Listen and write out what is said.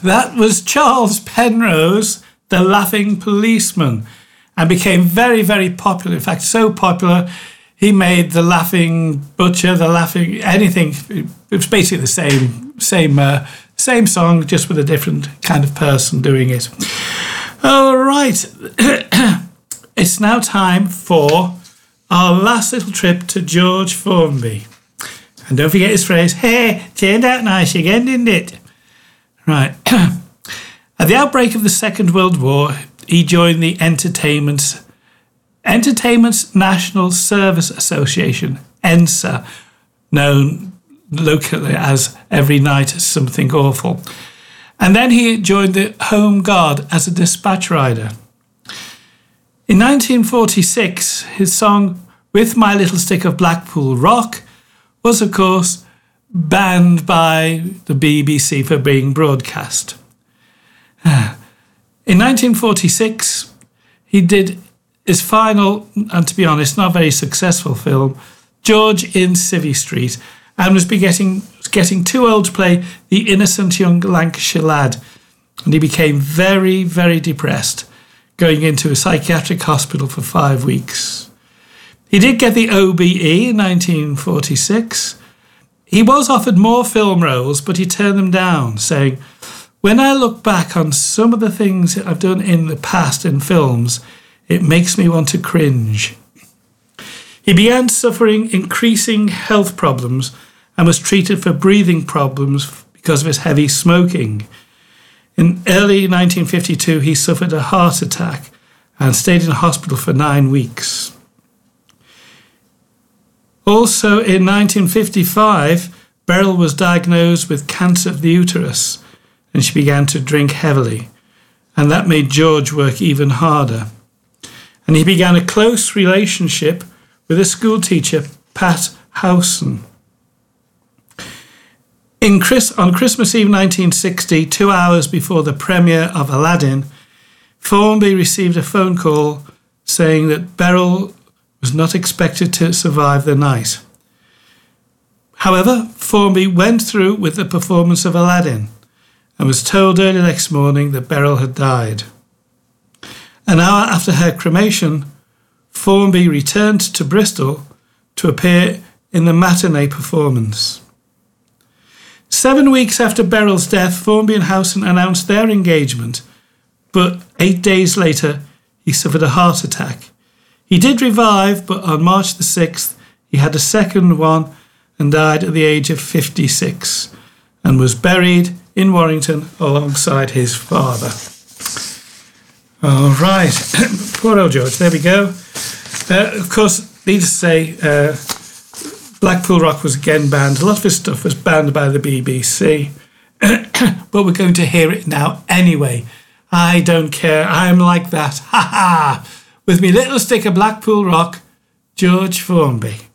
That was Charles Penrose, the Laughing Policeman, and became very, very popular. In fact, so popular, he made the Laughing Butcher, the Laughing anything. It was basically the same song, just with a different kind of person doing it. All right, it's now time for our last little trip to George Formby. And don't forget his phrase, "Hey, turned out nice again, didn't it?" Right. At the outbreak of the Second World War, he joined the Entertainment's National Service Association, ENSA, known locally as Every Night Something Awful. And then he joined the Home Guard as a dispatch rider. In 1946, his song With My Little Stick of Blackpool Rock was, of course, banned by the BBC for being broadcast. In 1946, he did his final, and to be honest, not very successful film, George in Civvy Street, and was getting too old to play the innocent young Lancashire lad. And he became very, very depressed, going into a psychiatric hospital for 5 weeks. He did get the OBE in 1946. He was offered more film roles, but he turned them down, saying, "When I look back on some of the things that I've done in the past in films, it makes me want to cringe." He began suffering increasing health problems and was treated for breathing problems because of his heavy smoking. In early 1952, he suffered a heart attack and stayed in hospital for 9 weeks. Also in 1955, Beryl was diagnosed with cancer of the uterus and she began to drink heavily, and that made George work even harder. And he began a close relationship with a school teacher, Pat Howson. On Christmas Eve 1960, 2 hours before the premiere of Aladdin, Formby received a phone call saying that Beryl was not expected to survive the night. However, Formby went through with the performance of Aladdin and was told early next morning that Beryl had died. An hour after her cremation, Formby returned to Bristol to appear in the matinee performance. 7 weeks after Beryl's death, Formby and Howson announced their engagement, but 8 days later, he suffered a heart attack. He did revive, but on March the 6th, he had a second one and died at the age of 56 and was buried in Warrington alongside his father. All right. Poor old George. There we go. Of course, needless to say, Blackpool Rock was again banned. A lot of his stuff was banned by the BBC. But we're going to hear it now anyway. I don't care. I'm like that. Ha ha! With me little stick of Blackpool Rock, George Formby.